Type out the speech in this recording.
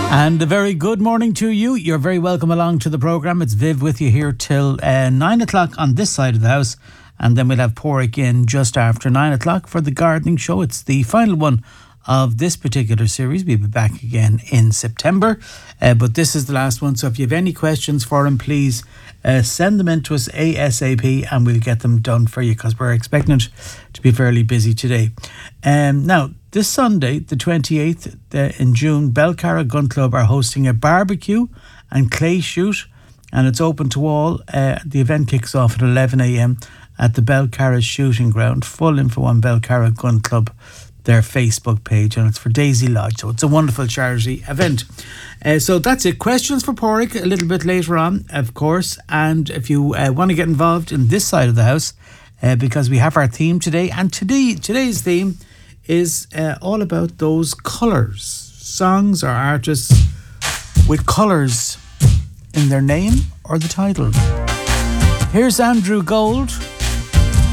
And a very good morning to you. You're very welcome along to the programme. It's Viv with you here till 9 o'clock on this side of the house. And then we'll have Porrick in just after 9 o'clock for the gardening show. It's the final one of this particular series. We'll be back again in September. But this is the last one. So if you have any questions for him, please send them in to us ASAP and we'll get them done for you because we're expecting it to be fairly busy today. Now, this Sunday, the 28th in June, Belcarra Gun Club are hosting a barbecue and clay shoot, and it's open to all. The event kicks off at 11 a.m. at the Belcarra Shooting Ground. Full info on Belcarra Gun Club, their Facebook page, and it's for Daisy Lodge. So it's a wonderful charity event. So that's it. Questions for Porrick a little bit later on, of course. And if you want to get involved in this side of the house, because we have our theme today, and today's theme is all about those colours. Songs or artists with colours in their name or the title. Here's Andrew Gold